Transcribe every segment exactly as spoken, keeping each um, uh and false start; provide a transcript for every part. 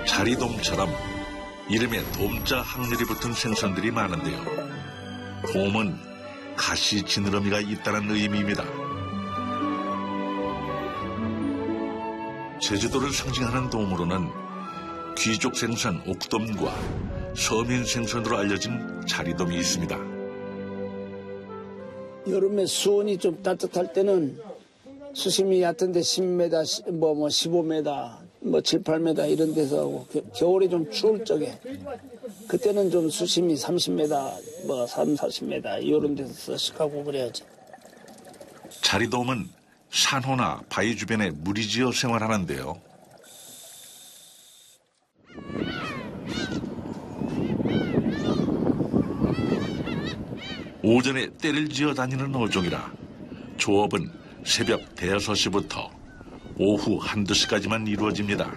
자리돔처럼 이름에 돔자 항렬이 붙은 생선들이 많은데요. 돔은 가시 지느러미가 있다는 의미입니다. 제주도를 상징하는 돔으로는 귀족 생선 옥돔과 서민 생선으로 알려진 자리돔이 있습니다. 여름에 수온이 좀 따뜻할 때는 수심이 얕은데 십 미터, 뭐, 뭐 십오 미터, 뭐 칠, 팔 미터 이런 데서 하고, 겨울에 좀 추울 적에 그때는 좀 수심이 삼십 미터, 뭐 삼, 사십 미터 이런 데서 서식하고 그래야지. 자리돔은 산호나 바위 주변에 무리지어 생활하는데요. 오전에 떼를 지어 다니는 어종이라 조업은 새벽 대여섯 시부터 오후 한두 시까지만 이루어집니다.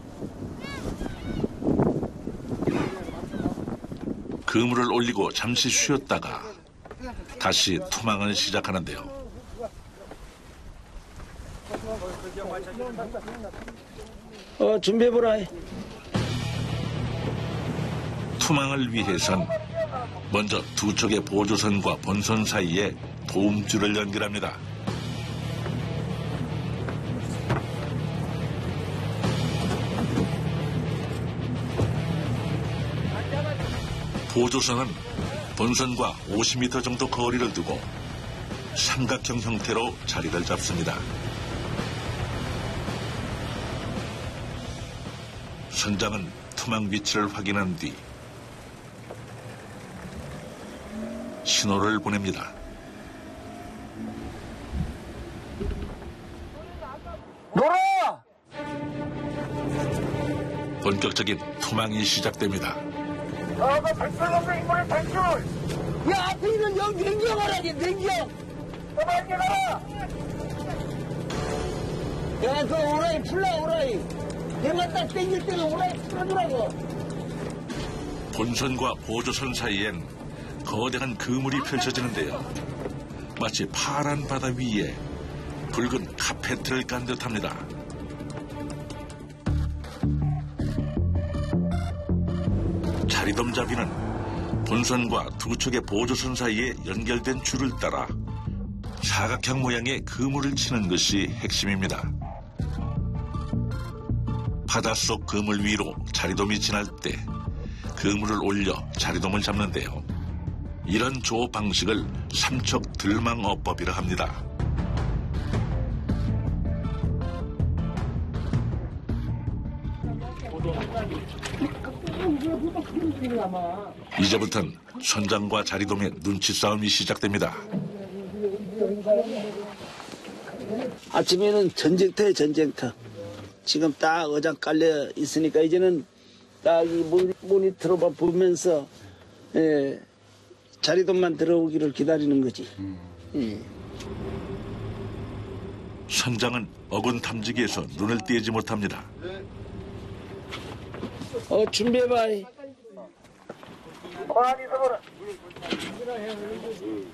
그물을 올리고 잠시 쉬었다가 다시 투망을 시작하는데요. 어, 준비해보라. 투망을 위해선 먼저 두 척의 보조선과 본선 사이에 도움줄을 연결합니다. 보조선은 본선과 오십 미터 정도 거리를 두고 삼각형 형태로 자리를 잡습니다. 선장은 투망 위치를 확인한 뒤 신호를 보냅니다. 놀아! 본격적인 투망이 시작됩니다. 아, 그 백설 없는 이번에 백설! 야, 앞에 있는 영 냉경 하라니, 냉경! 더 많이 가라! 야, 그 오라이 풀라, 오라이! 내가 딱 땡길 때는 오라이 풀어주라고! 본선과 보조선 사이엔 거대한 그물이 펼쳐지는데요. 마치 파란 바다 위에 붉은 카페트를 깐 듯합니다. 자리돔잡이는 본선과 두 척의 보조선 사이에 연결된 줄을 따라 사각형 모양의 그물을 치는 것이 핵심입니다. 바닷속 그물 위로 자리돔이 지날 때 그물을 올려 자리돔을 잡는데요. 이런 조업 방식을 삼척 들망어법이라 합니다. 이제부턴 선장과 자리돔의 눈치 싸움이 시작됩니다. 아침에는 전쟁터에 전쟁터. 지금 딱 어장 깔려 있으니까 이제는 딱 이 모니터로만 보면서 예, 자리돔만 들어오기를 기다리는 거지. 음. 예. 선장은 어군 탐지기에서 눈을 떼지 못합니다. 어, 준비해봐. 많이 서보라.